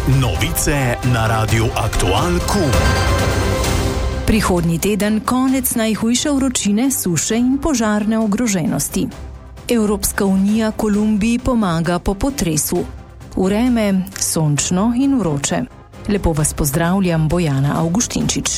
Novice na Radiu Aktual Kum. Prihodnji teden konec najhujše vročine, suše in požarne ogroženosti. Evropska unija Kolumbiji pomaga po potresu. Vreme sončno in vroče. Lepo vas pozdravljam, Bojana Avguštinčič.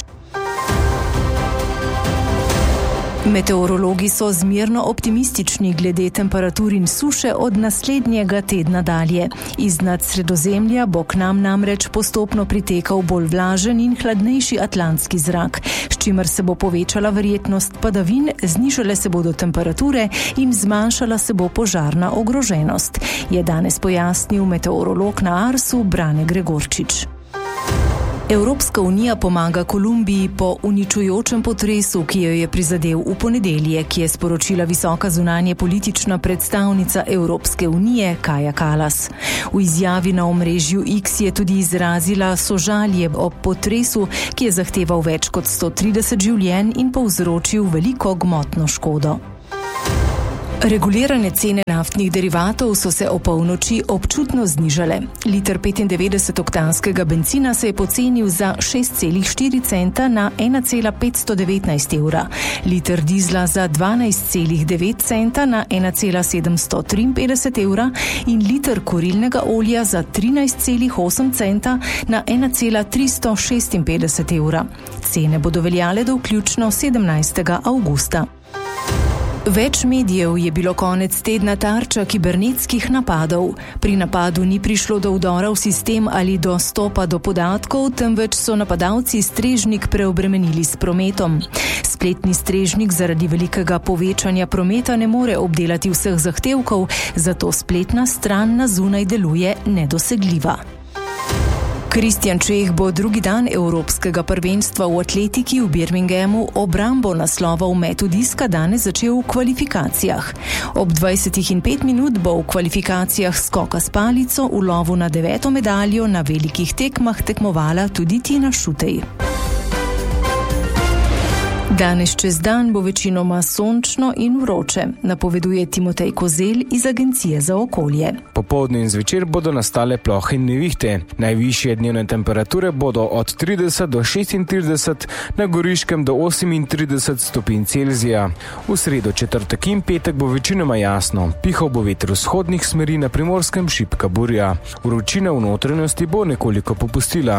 Meteorologi so zmerno optimistični glede temperatur in suše od naslednjega tedna dalje. Iznad Sredozemlja bo k nam namreč postopno pritekal bolj vlažen in hladnejši atlantski zrak, s čimer se bo povečala verjetnost padavin, znižale se bodo temperature in zmanjšala se bo požarna ogroženost, je danes pojasnil meteorolog na Arsu Brane Gregorčič. Evropska unija pomaga Kolumbiji po uničujočem potresu, ki jo je prizadel v ponedeljek, je sporočila visoka zunanje politična predstavnica Evropske unije Kaja Kallas. V izjavi na omrežju X je tudi izrazila sožalje ob potresu, ki je zahteval več kot 130 življenj in povzročil veliko gmotno škodo. Regulirane cene naftnih derivatov so se opolnoči občutno znižale. Liter 95-oktanskega bencina se je pocenil za 6,4 centa na 1,519 evra, liter dizla za 12,9 centa na 1,753 evra in liter kurilnega olja za 13,8 centa na 1,356 evra. Cene bodo veljale do vključno 17. avgusta. Več medijev je bilo konec tedna tarča kibernetskih napadov. Pri napadu ni prišlo do vdora v sistem ali dostopa do podatkov, temveč so napadalci strežnik preobremenili s prometom. Spletni strežnik zaradi velikega povečanja prometa ne more obdelati vseh zahtevkov, zato spletna stran na zunaj deluje nedosegljiva. Kristjan Čeh bo drugi dan Evropskega prvenstva v atletiki v Birminghamu obrambo naslova v metu diska danes začel v kvalifikacijah. Ob 20:05 bo v kvalifikacijah skoka s palico v lovu na 9. medaljo na velikih tekmah tekmovala tudi Tina Šutej. Danes čez dan bo večinoma sončno in vroče, napoveduje Timotej Kozelj iz Agencije za okolje. Popoldne in zvečer bodo nastale plohe in nevihte. Najvišje dnevne temperature bodo od 30 do 36, na Goriškem do 38 stopinj Celzija. V sredo, četrtek in petek bo večinoma jasno. Pihal bo veter vzhodnih smeri, na Primorskem šibka burja. Vročina v notranjosti bo nekoliko popustila.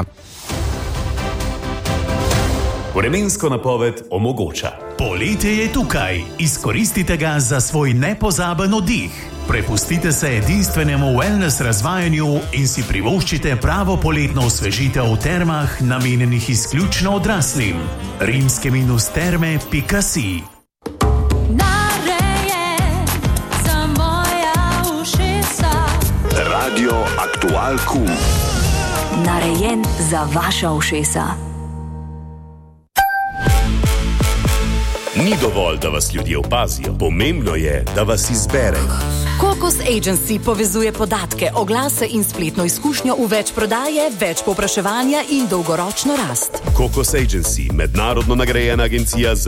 Vremensko napoved omogoča. Poletje je tukaj. Izkoristite ga za svoj nepozaben oddih. Prepustite se edinstvenemu wellness razvajanju in si privoščite pravo poletno osvežitev v termah, namenjenih izključno odraslim. rimske-terme.si Radio Aktual Kum. Narejen za vaša ušesa. Ni dovolj, da vas ljudje opazijo. Pomembno je, da vas izberejo. Kokos Agency povezuje podatke, oglase in spletno izkušnjo v več prodaje, več povpraševanja in dolgoročno rast. Kokos Agency, mednarodno nagrajena agencija za